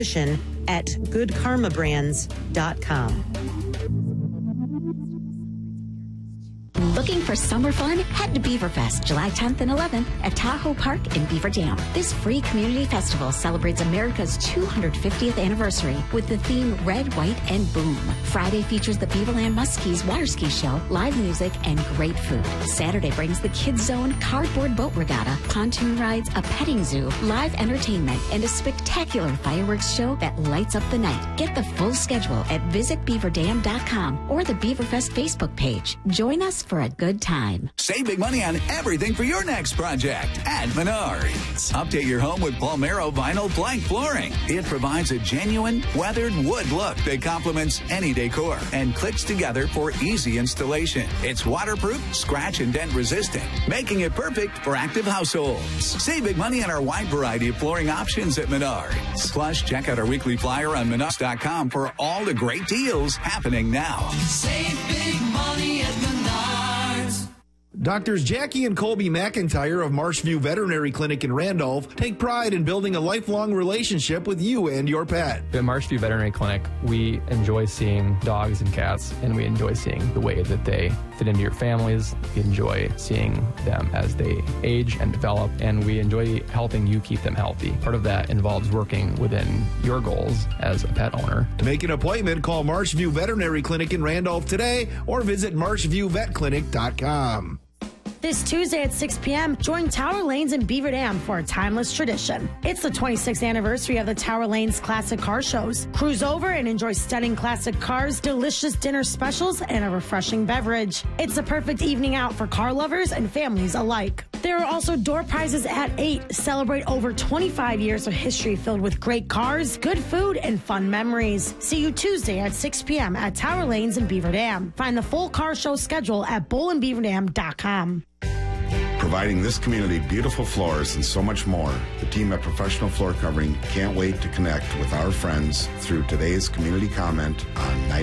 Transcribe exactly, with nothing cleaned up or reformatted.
at good karma brands dot com. Looking for summer fun? Head to Beaverfest July tenth and eleventh at Tahoe Park in Beaver Dam. This free community festival celebrates America's two hundred fiftieth anniversary with the theme Red, White, and Boom. Friday features the Beaverland Muskies water ski show, live music, and great food. Saturday brings the Kids Zone cardboard boat regatta, pontoon rides, a petting zoo, live entertainment, and a spectacular fireworks show that lights up the night. Get the full schedule at visit beaver dam dot com or the Beaverfest Facebook page. Join us for a good time. Save big money on everything for your next project at Menards. Update your home with Palmero vinyl blank flooring. It provides a genuine weathered wood look that complements any decor and clicks together for easy installation. It's waterproof, scratch and dent resistant, making it perfect for active households. Save big money on our wide variety of flooring options at Menards. Plus, check out our weekly flyer on menards dot com for all the great deals happening now. Save big money at Menards. Doctors Jackie and Colby McIntyre of Marshview Veterinary Clinic in Randolph take pride in building a lifelong relationship with you and your pet. At Marshview Veterinary Clinic, we enjoy seeing dogs and cats, and we enjoy seeing the way that they fit into your families. We enjoy seeing them as they age and develop, and we enjoy helping you keep them healthy. Part of that involves working within your goals as a pet owner. To make an appointment, call Marshview Veterinary Clinic in Randolph today or visit marshview vet clinic dot com. This Tuesday at six p.m., join Tower Lanes in Beaver Dam for a timeless tradition. It's the twenty-sixth anniversary of the Tower Lanes Classic Car Shows. Cruise over and enjoy stunning classic cars, delicious dinner specials, and a refreshing beverage. It's the perfect evening out for car lovers and families alike. There are also door prizes at eight. Celebrate over twenty-five years of history filled with great cars, good food, and fun memories. See you Tuesday at six p.m. at Tower Lanes in Beaver Dam. Find the full car show schedule at bull and beaver dam dot com. Providing this community beautiful floors and so much more, the team at Professional Floor Covering can't wait to connect with our friends through today's community comment on night.